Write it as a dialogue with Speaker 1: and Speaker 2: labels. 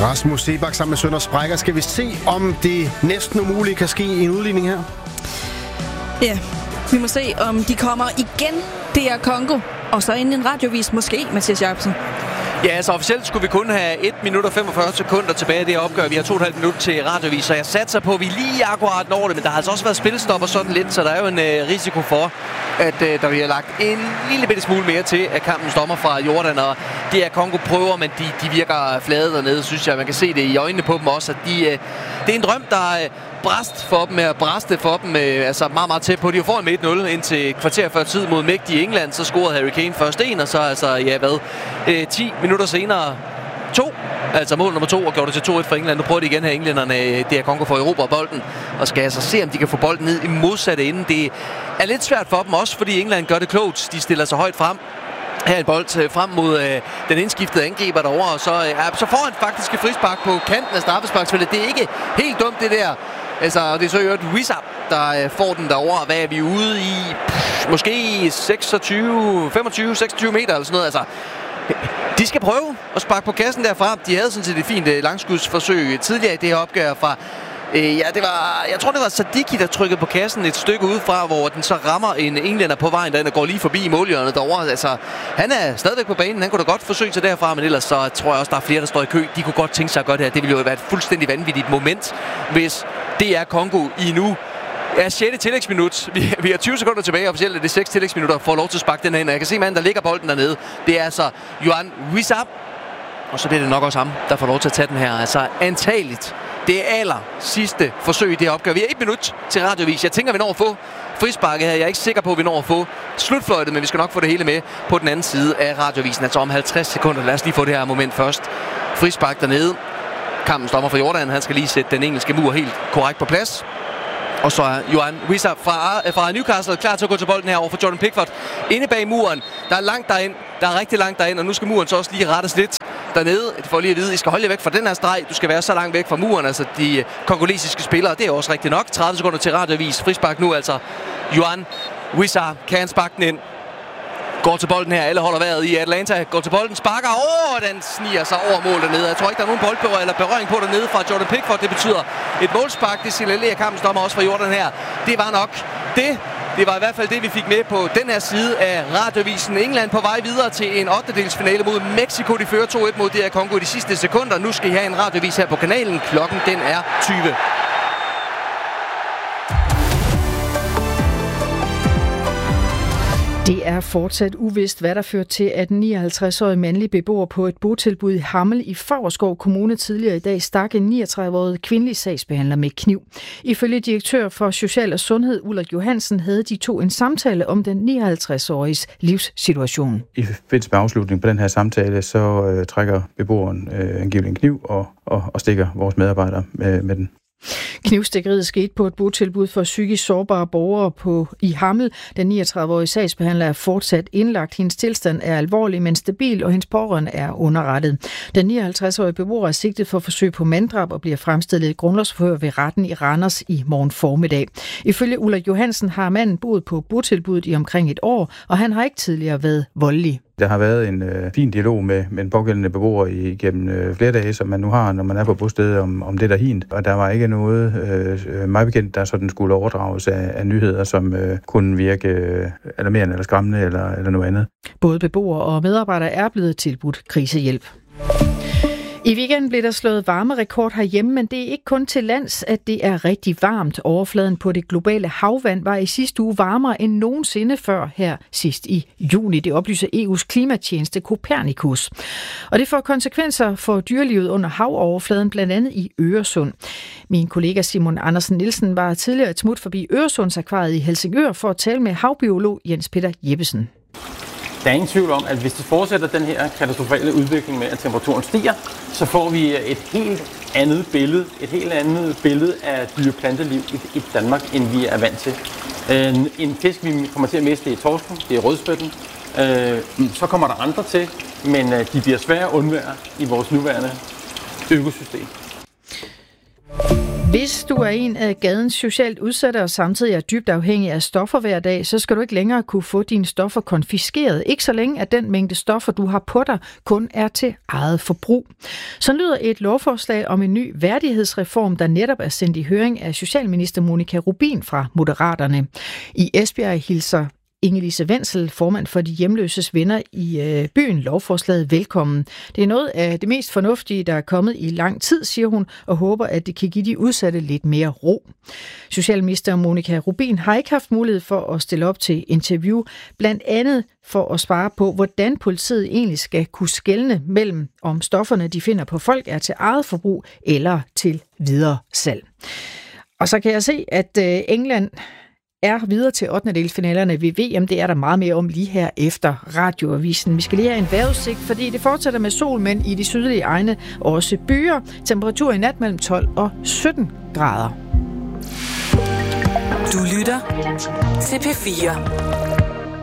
Speaker 1: Rasmus Seebach sammen med Sønder Sprækker. Skal vi se, om det næsten umuligt kan ske i en udligning her?
Speaker 2: Ja, vi må se, om de kommer igen. Det er Congo. Og så inden en radiovis måske, Mathias Jacobsen.
Speaker 3: Ja, altså officielt skulle vi kun have 1 minut og 45 sekunder tilbage i det opgør. Vi har 2,5 minutter til radiovis, så jeg satser på, at vi lige akkurat når det. Men der har altså også været spilstop og sådan lidt, så der er jo en risiko for, at der bliver lagt en lille bitte smule mere til, at kampen stommer fra Jordan. Og det er Congo prøver, men de virker flade dernede, synes jeg. Man kan se det i øjnene på dem også, at det er en drøm, der bræste for dem, altså meget, meget tæt på. De får en med 1-0 indtil kvarter før tid mod mægtige England. Så scorede Harry Kane først en, og så altså, 10 minutter senere 2. Altså mål nummer 2, og gjorde det til 2-1 for England. Nu prøver de igen her englænderne. Det er Congo for Europa og bolden, og skal altså se, om de kan få bolden ned i modsatte ende. Det er lidt svært for dem også, fordi England gør det klogt. De stiller sig højt frem. Her en bold frem mod den indskiftede angriber derovre, og så får han faktisk et frispark på kanten af straffesparksfeltet. Det er ikke helt dumt, det der. Altså, det er så jo Wissam, der får den derovre. Hvad er vi ude i? Måske 25-26 meter eller sådan noget. Altså, de skal prøve at sparke på kassen derfra. De havde sådan set et fint langskudsforsøg tidligere i det her opgør fra... jeg tror, det var Sadiki, der trykkede på kassen et stykke udefra, hvor den så rammer en englænder på vejen, der går lige forbi målhjørnet derovre. Altså, han er stadigvæk på banen. Han kunne da godt forsøge sig derfra, men ellers så tror jeg også, der er flere, der står i kø. De kunne godt tænke sig at gøre det her. Det ville jo være et fuldstændig vanvittigt moment, hvis det er Congo i nu. Ja, 6. tillægsminut. Vi har 20 sekunder tilbage. Officielt er det 6 tillægsminutter. Får lov til at sparke den her ind. Jeg kan se manden, der ligger bolden dernede. Det er altså Yohan Wissam. Og så bliver det nok også ham, der får lov til at tage den her. Altså antageligt. Det er aller sidste forsøg i det her opgør. Vi har 1 minut til radiovis. Jeg tænker, vi når at få frisparket her. Jeg er ikke sikker på, at vi når at få slutfløjtet, men vi skal nok få det hele med på den anden side af radiovisen. Altså om 50 sekunder. Lad os lige få det her moment først. Frispark dernede. Kampen stommer for Jordan. Han skal lige sætte den engelske mur helt korrekt på plads. Og så er Yohan Wissam fra Newcastle klar til at gå til bolden her over for Jordan Pickford. Inde bag muren. Der er langt derind. Der er rigtig langt derind, og nu skal muren så også lige rettes lidt dernede. De får lige at vide, I skal holde jer væk fra den her streg. Du skal være så langt væk fra muren, altså de kongolesiske spillere. Det er også rigtigt nok. 30 sekunder til radiovis. Frispark nu altså. Yohan Wissam kan sparke den ind. Går til bolden her. Alle holder vejret i Atlanta. Går til bolden. Sparker. Den sniger sig over mål dernede. Jeg tror ikke, der er nogen boldberøring eller berøring på dernede fra Jordan Pickford. Det betyder et målspark. Det signalerer kampens dommer også fra Jordan her. Det var nok det. Det var i hvert fald det, vi fik med på den her side af radiovisen. England på vej videre til en 8-delsfinale mod Mexico. De fører 2-1 mod DR Congo i de sidste sekunder. Nu skal I have en radiovis her på kanalen. Klokken den er 20.
Speaker 4: Det er fortsat uvist, hvad der førte til, at en 59-årig mandlig beboer på et botilbud i Hammel i Favrskov Kommune tidligere i dag stak en 39-årig kvindelig sagsbehandler med kniv. Ifølge direktør for Social og Sundhed Ulrik Johansen havde de to en samtale om den 59-åriges livssituation.
Speaker 5: I forbindelse med afslutningen på den her samtale, så trækker beboeren angiveligt en kniv og stikker vores medarbejdere med den.
Speaker 4: Knivstikkeriet skete på et botilbud for psykisk sårbare borgere i Hammel. Den 39-årige sagsbehandler er fortsat indlagt. Hendes tilstand er alvorlig, men stabil, og hendes pårørende er underrettet. Den 59-årige beboer er sigtet for forsøg på manddrab og bliver fremstillet i grundlovsforhør ved retten i Randers i morgen formiddag. Ifølge Ulrik Johansen har manden boet på botilbuddet i omkring et år, og han har ikke tidligere været voldelig.
Speaker 5: Der har været en fin dialog med den pågældende beboer igennem flere dage, som man nu har, når man er på bostedet, om det der hint. Og der var ikke noget, mig bekendt, der sådan skulle overdrages af nyheder, som kunne virke alarmerende eller skræmmende eller noget andet.
Speaker 4: Både beboere og medarbejdere er blevet tilbudt krisehjælp. I weekenden blev der slået varmerekord herhjemme, men det er ikke kun til lands, at det er rigtig varmt. Overfladen på det globale havvand var i sidste uge varmere end nogensinde før her sidst i juni. Det oplyser EU's klimatjeneste Copernicus. Og det får konsekvenser for dyrelivet under havoverfladen, blandt andet i Øresund. Min kollega Simon Andersen Nielsen var tidligere et smut forbi Øresundsakvariet i Helsingør for at tale med havbiolog Jens Peter Jeppesen.
Speaker 6: Der er ingen tvivl om, at hvis det fortsætter den her katastrofale udvikling med, at temperaturen stiger, så får vi et helt andet billede af dyreplanteliv i Danmark, end vi er vant til. En fisk, vi kommer til at miste, det er torsken, det er rødspætten. Så kommer der andre til, men de bliver svære at undvære i vores nuværende økosystem.
Speaker 4: Hvis du er en af gadens socialt udsatte og samtidig er dybt afhængig af stoffer hver dag, så skal du ikke længere kunne få dine stoffer konfiskeret. Ikke så længe, at den mængde stoffer, du har på dig, kun er til eget forbrug. Så lyder et lovforslag om en ny værdighedsreform, der netop er sendt i høring af socialminister Monika Rubin fra Moderaterne. I Esbjerg hilser Inge-Lise Wenzel, formand for de hjemløses venner i byen, lovforslaget velkommen. Det er noget af det mest fornuftige, der er kommet i lang tid, siger hun, og håber, at det kan give de udsatte lidt mere ro. Socialminister Monika Rubin har ikke haft mulighed for at stille op til interview, blandt andet for at svare på, hvordan politiet egentlig skal kunne skelne mellem, om stofferne, de finder på folk, er til eget forbrug eller til videre salg. Og så kan jeg se, at England er videre til 8. delsfinalerne ved VM. Det er der meget mere om lige her efter radioavisen. Vi skal lige have en vejrudsigt, fordi det fortsætter med sol, men i de sydlige egne også byer. Temperatur i nat mellem 12 og 17 grader.
Speaker 7: Du lytter til P4.